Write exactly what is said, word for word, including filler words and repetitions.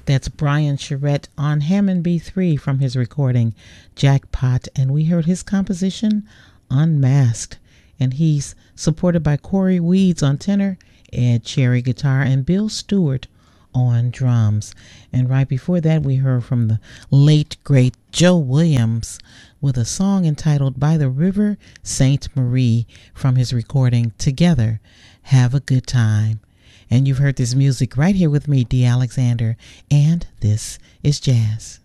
That's Brian Charette on Hammond B three from his recording Jackpot, and we heard his composition Unmasked. And he's supported by Corey Weeds on tenor, Ed Cherry guitar, and Bill Stewart on drums. And right before that, we heard from the late, great Joe Williams with a song entitled By the River Sainte Marie from his recording Together, Have a Good Time. And you've heard this music right here with me, Dee Alexander, and this is Jazz.